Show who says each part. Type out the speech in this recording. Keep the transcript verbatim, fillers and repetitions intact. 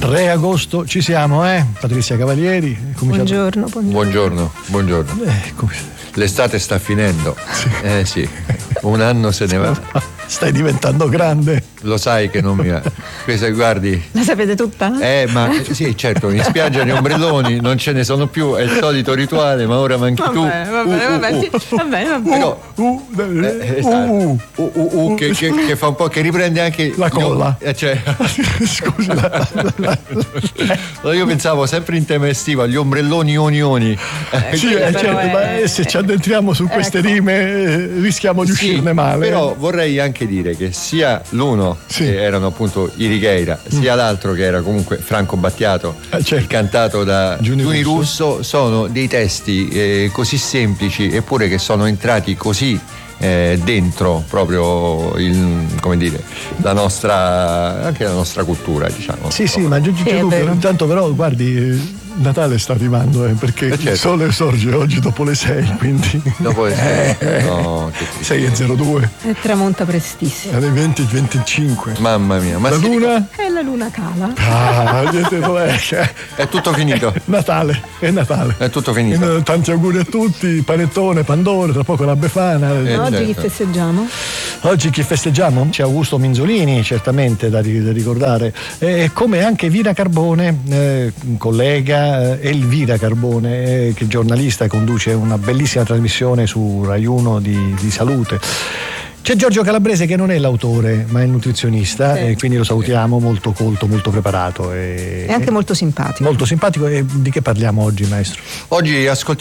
Speaker 1: tre agosto ci siamo, eh? Patrizia Cavalieri.
Speaker 2: Buongiorno, buongiorno.
Speaker 3: Buongiorno, buongiorno.
Speaker 1: Eh, come...
Speaker 3: L'estate sta finendo.
Speaker 1: Sì.
Speaker 3: Eh sì, un anno se ne va.
Speaker 1: Stai diventando grande.
Speaker 3: Lo sai che non mi va. Questa, guardi.
Speaker 2: La sapete tutta?
Speaker 3: Eh, ma sì, certo, in spiaggia gli ombrelloni non ce ne sono più, è il solito rituale, ma ora manchi
Speaker 2: va
Speaker 3: tu.
Speaker 2: Bene, va bene,
Speaker 3: uh,
Speaker 2: va bene,
Speaker 3: uh,
Speaker 2: sì, va bene, va bene.
Speaker 3: Però,
Speaker 1: Uh,
Speaker 3: eh, eh,
Speaker 1: uh, uh,
Speaker 3: uh, uh, uh, che, che, che fa un po', che riprende anche
Speaker 1: la colla.
Speaker 3: Eh, cioè.
Speaker 1: Scusa. La, la,
Speaker 3: la. Io pensavo sempre in tema estivo, gli ombrelloni onioni.
Speaker 1: Eh, sì, eh, certo, è... ma se ci addentriamo su queste ecco. rime eh, rischiamo di uscirne
Speaker 3: sì,
Speaker 1: male.
Speaker 3: Però vorrei anche dire che sia l'uno, sì. che erano appunto i Righeira, sia mm. l'altro che era comunque Franco Battiato, eh, certo. cantato da Giuni, Giuni Russo. Russo, sono dei testi eh, così semplici eppure che sono entrati così eh, dentro proprio il, come dire, la nostra, anche la nostra cultura, diciamo.
Speaker 1: Sì, sì, ma Giugi sì, intanto però guardi, Natale sta arrivando, eh, perché eh certo. il sole sorge oggi dopo le sei, quindi
Speaker 3: dopo le sei, eh, no,
Speaker 1: sei e zero due
Speaker 2: e tramonta prestissimo
Speaker 1: alle venti e venticinque.
Speaker 3: Mamma mia, ma
Speaker 1: la luna?
Speaker 2: E la luna cala.
Speaker 1: Ah,
Speaker 3: è tutto finito.
Speaker 1: Natale, è Natale.
Speaker 3: È tutto finito.
Speaker 1: E, tanti auguri a tutti, panettone, pandore, tra poco la Befana.
Speaker 2: Eh, oggi
Speaker 3: certo.
Speaker 2: chi festeggiamo?
Speaker 1: Oggi chi festeggiamo? C'è Augusto Minzolini, certamente da, da ricordare, eh, come anche Vina Carbone, eh, collega. Elvira Carbone, eh, che è giornalista, conduce una bellissima trasmissione su Rai uno di, di salute. C'è Giorgio Calabrese che non è l'autore ma è il nutrizionista, sì. e quindi lo salutiamo, molto colto, molto preparato e,
Speaker 2: e anche molto simpatico.
Speaker 1: Molto simpatico. E di che parliamo oggi, maestro?
Speaker 3: Oggi ascoltiamo